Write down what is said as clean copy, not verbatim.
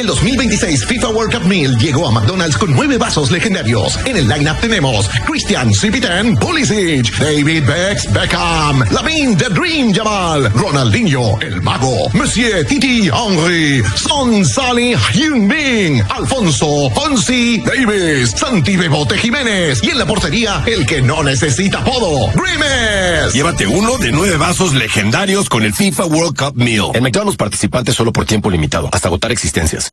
El 2026 FIFA World Cup Meal llegó a McDonald's con 9 vasos legendarios. En el lineup tenemos Christian Cipitan Pulisic, David Beckham, Lamine The Dream Yamal, Ronaldinho El Mago, Monsieur Titi Henry, Son Salih Heung-min, Alfonso Fonsi Davis, Santi Bebote Jiménez y en la portería el que no necesita apodo, Grimes. Llévate uno de 9 vasos legendarios con el FIFA World Cup Meal. En McDonald's participantes solo por tiempo limitado, hasta agotar existencias.